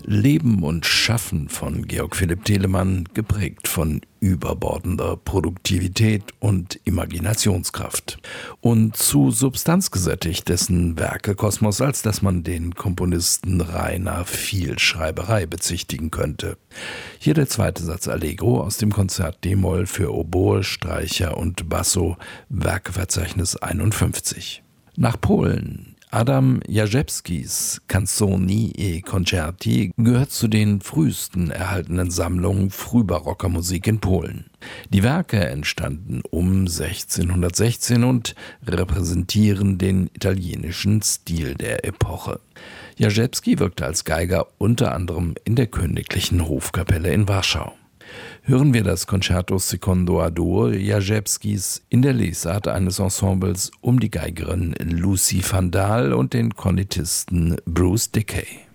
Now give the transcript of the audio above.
Leben und Schaffen von Georg Philipp Telemann, geprägt von überbordender Produktivität und Imaginationskraft. Und zu substanzgesättigt dessen Werkekosmos, als dass man den Komponisten reiner Vielschreiberei bezichtigen könnte. Hier der zweite Satz Allegro aus dem Konzert D-Moll für Oboe, Streicher und Basso, Werkeverzeichnis 51. Nach Polen. Adam Jaszewskis Canzoni e Concerti gehört zu den frühesten erhaltenen Sammlungen frühbarocker Musik in Polen. Die Werke entstanden um 1616 und repräsentieren den italienischen Stil der Epoche. Jaszewski wirkte als Geiger unter anderem in der Königlichen Hofkapelle in Warschau. Hören wir das Concerto Secondo a Dur Jaszewskis in der Lesart eines Ensembles um die Geigerin Lucy van Dahl und den Kornetisten Bruce Dickey.